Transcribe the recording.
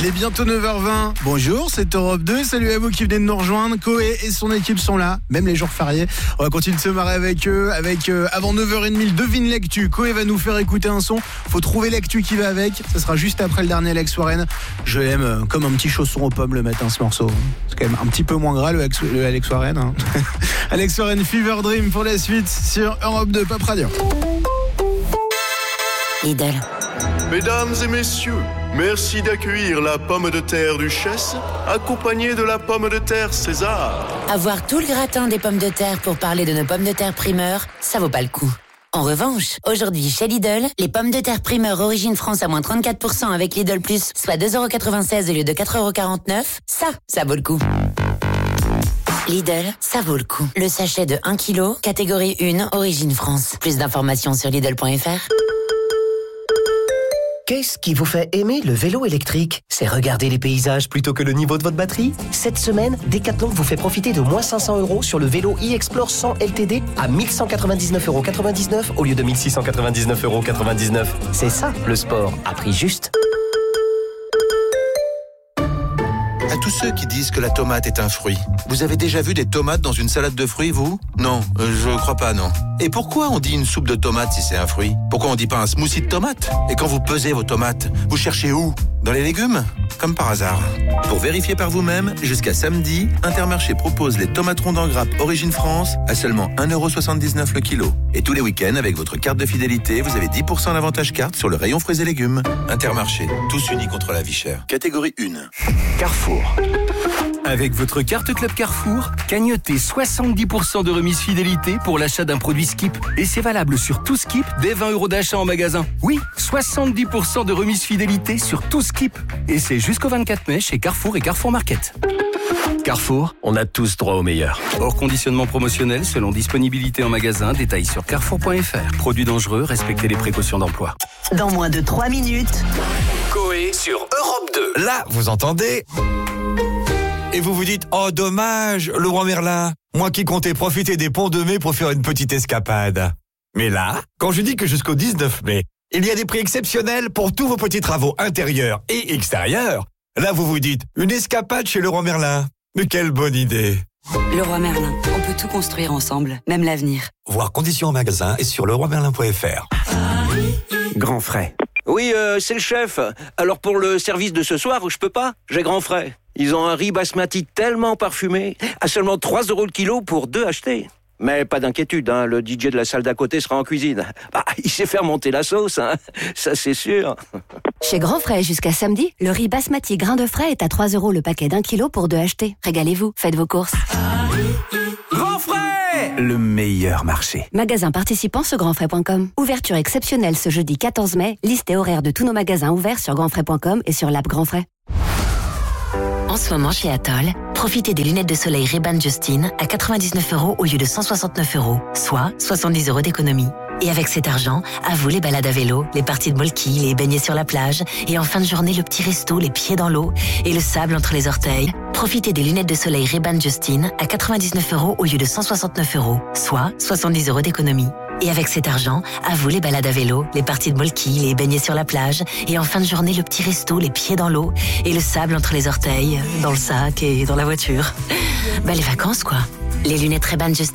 Il est bientôt 9h20. Bonjour, c'est Europe 2. Salut à vous qui venez de nous rejoindre. Koé et son équipe sont là, même les jours fériés. On va continuer de se marrer avec eux. Avant 9h30, le devine l'actu. Koé va nous faire écouter un son. Faut trouver l'actu qui va avec. Ça sera juste après le dernier Alex Warren. Je l'aime comme un petit chausson aux pommes le matin, ce morceau. C'est quand même un petit peu moins gras le Alex Warren. Hein. Alex Warren, Fever Dream pour la suite sur Europe 2 Pop Radio. Lidl. Mesdames et messieurs, merci d'accueillir la pomme de terre Duchesse, accompagnée de la pomme de terre César. Avoir tout le gratin des pommes de terre pour parler de nos pommes de terre primeur, ça vaut pas le coup. En revanche, aujourd'hui chez Lidl, les pommes de terre primeur origine France à moins 34% avec Lidl Plus, soit 2,96€ au lieu de 4,49€, ça vaut le coup. Lidl, ça vaut le coup. Le sachet de 1 kg, catégorie 1, origine France. Plus d'informations sur Lidl.fr. Qu'est-ce qui vous fait aimer le vélo électrique ? C'est regarder les paysages plutôt que le niveau de votre batterie ? Cette semaine, Decathlon vous fait profiter de moins 500€ sur le vélo e-Explore 100 LTD à 1199,99€ au lieu de 1699,99€. C'est ça, le sport, à prix juste. À tous ceux qui disent que la tomate est un fruit, vous avez déjà vu des tomates dans une salade de fruits, vous ? Non, je crois pas, non. Et pourquoi on dit une soupe de tomates si c'est un fruit ? Pourquoi on dit pas un smoothie de tomates ? Et quand vous pesez vos tomates, vous cherchez où ? Dans les légumes ? Comme par hasard. Pour vérifier par vous-même, jusqu'à samedi, Intermarché propose les tomates rondes en grappe Origine France à seulement 1,79€ le kilo. Et tous les week-ends, avec votre carte de fidélité, vous avez 10% d'avantage carte sur le rayon fruits et légumes. Intermarché, tous unis contre la vie chère. Catégorie 1. Carrefour. Avec votre carte Club Carrefour, cagnotez 70% de remise fidélité pour l'achat d'un produit Skip. Et c'est valable sur tout Skip dès 20€ d'achat en magasin. Oui, 70% de remise fidélité sur tout Skip. Et c'est jusqu'au 24 mai chez Carrefour et Carrefour Market. Carrefour, on a tous droit au meilleur. Hors conditionnement promotionnel selon disponibilité en magasin, détails sur carrefour.fr. Produits dangereux, respectez les précautions d'emploi. Dans moins de 3 minutes. Koé sur Europe 2. Là, vous entendez ? Et vous vous dites, oh dommage, Leroy Merlin, moi qui comptais profiter des ponts de mai pour faire une petite escapade. Mais là, quand je dis que jusqu'au 19 mai, il y a des prix exceptionnels pour tous vos petits travaux intérieurs et extérieurs, là vous vous dites, une escapade chez Leroy Merlin. Mais quelle bonne idée. Leroy Merlin, on peut tout construire ensemble, même l'avenir. Voir conditions en magasin et sur leroymerlin.fr. Grand frais. Oui, c'est le chef. Alors pour le service de ce soir, je peux pas, j'ai grand frais. Ils ont un riz basmati tellement parfumé, à seulement 3€ le kilo pour 2 achetés. Mais pas d'inquiétude, hein, le DJ de la salle d'à côté sera en cuisine. Bah, il sait faire monter la sauce, hein, ça c'est sûr. Chez Grand Frais, jusqu'à samedi, le riz basmati grain de frais est à 3€ le paquet d'1 kilo pour 2 achetés. Régalez-vous, faites vos courses. Grand frais, le meilleur marché. Magasin participant sur grandfrais.com. Ouverture exceptionnelle ce jeudi 14 mai. Liste et horaire de tous nos magasins ouverts sur grandfrais.com et sur l'app Grand Frais. En ce moment chez Atoll, profitez des lunettes de soleil Ray-Ban Justine à 99€ au lieu de 169€, soit 70€ d'économie. Et avec cet argent, à vous les balades à vélo, les parties de molki, les baignets sur la plage, et en fin de journée le petit resto, les pieds dans l'eau et le sable entre les orteils. Profitez des lunettes de soleil Ray-Ban Justine à 99€ au lieu de 169€, soit 70€ d'économie. Et avec cet argent, à vous les balades à vélo, les parties de molki, les baignets sur la plage, et en fin de journée le petit resto, les pieds dans l'eau et le sable entre les orteils, dans le sac et dans la voiture. Bah les vacances quoi. Les lunettes Ray-Ban Justine